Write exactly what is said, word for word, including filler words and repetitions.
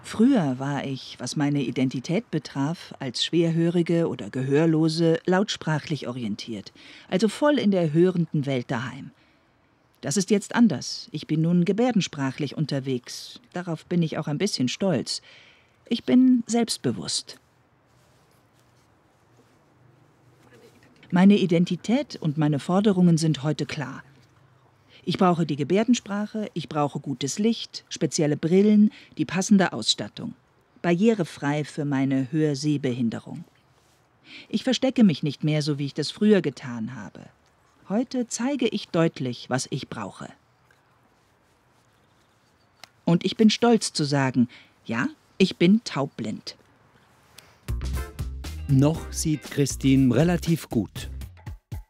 Früher war ich, was meine Identität betraf, als Schwerhörige oder Gehörlose lautsprachlich orientiert, also voll in der hörenden Welt daheim. Das ist jetzt anders. Ich bin nun gebärdensprachlich unterwegs. Darauf bin ich auch ein bisschen stolz. Ich bin selbstbewusst. Meine Identität und meine Forderungen sind heute klar. Ich brauche die Gebärdensprache, ich brauche gutes Licht, spezielle Brillen, die passende Ausstattung. Barrierefrei für meine Hörsehbehinderung. Ich verstecke mich nicht mehr, so wie ich das früher getan habe. Heute zeige ich deutlich, was ich brauche. Und ich bin stolz zu sagen, ja, ich bin taubblind. Noch sieht Christine relativ gut.